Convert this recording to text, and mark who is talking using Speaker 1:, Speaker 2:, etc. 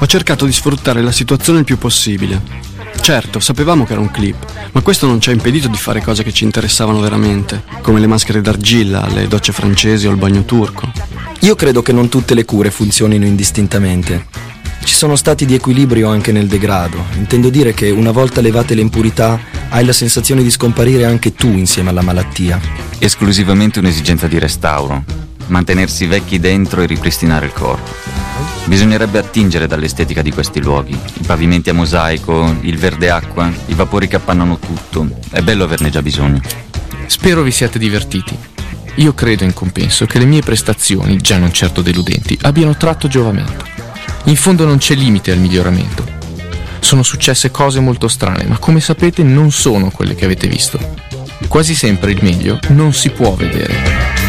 Speaker 1: cercato di sfruttare la situazione il più possibile. Certo, sapevamo che era un clip, ma questo non ci ha impedito di fare cose che ci interessavano veramente, come le maschere d'argilla, le docce francesi o il bagno turco.
Speaker 2: Io credo che non tutte le cure funzionino indistintamente. Ci sono stati di equilibrio anche nel degrado. Intendo dire che una volta levate le impurità, hai la sensazione di scomparire anche tu insieme alla malattia.
Speaker 3: Esclusivamente un'esigenza di restauro, mantenersi vecchi dentro e ripristinare il corpo. Bisognerebbe attingere dall'estetica di questi luoghi, i pavimenti a mosaico, il verde acqua, i vapori che appannano tutto. È bello averne già bisogno.
Speaker 4: Spero vi siate divertiti. Io credo in compenso che le mie prestazioni, già non certo deludenti, abbiano tratto giovamento. In fondo non c'è limite al miglioramento. Sono successe cose molto strane, ma come sapete non sono quelle che avete visto. Quasi sempre il meglio non si può vedere.